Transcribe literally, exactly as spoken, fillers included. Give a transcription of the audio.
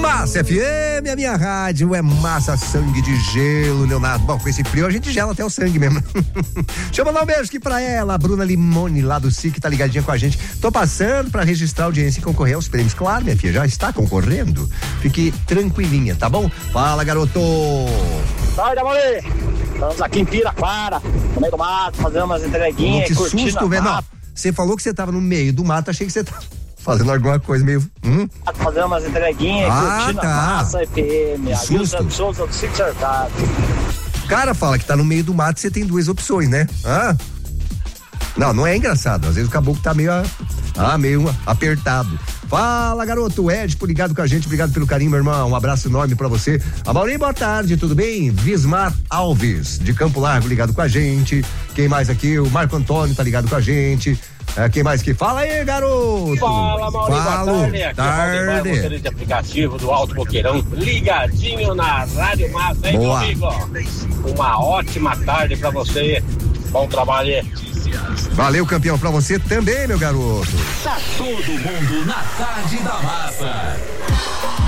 Massa F M, a minha rádio é massa, sangue de gelo, Leonardo. Bom, com esse frio a gente gela até o sangue mesmo. Deixa eu mandar um beijo aqui pra ela, a Bruna Limone, lá do S I C, tá ligadinha com a gente. Tô passando pra registrar a audiência e concorrer aos prêmios. Claro, minha filha, já está concorrendo. Fique tranquilinha, tá bom? Fala, garoto! Sai, Amore! Estamos aqui em Piraquara, no meio do mato, fazendo umas entreguinhas. Que susto, velho. Não, você falou que você tava no meio do mato, achei que você tava fazendo alguma coisa meio. Hum? Fazendo umas entreguinhas, ah, curtindo tá. a massa F M, a Wilson Souza do Six Cercado. O cara fala que tá no meio do mato e você tem duas opções, né? Ah? Não, não é engraçado. Às vezes o caboclo tá meio, ah, meio apertado. Fala, garoto, Ed, por ligado com a gente, obrigado pelo carinho, meu irmão, um abraço enorme pra você. Amaury, boa tarde, tudo bem? Vismar Alves, de Campo Largo, ligado com a gente. Quem mais aqui? O Marco Antônio tá ligado com a gente. É, quem mais que? Fala aí, garoto! Fala, Maurício, boa tarde. Aqui tarde. É o Valdemar, motorista de aplicativo do Alto Boqueirão, ligadinho na Rádio Massa, hein, boa. Meu amigo? Uma ótima tarde pra você, bom trabalho aí. Valeu, campeão, pra você também, meu garoto. Tá todo mundo na Tarde da Massa.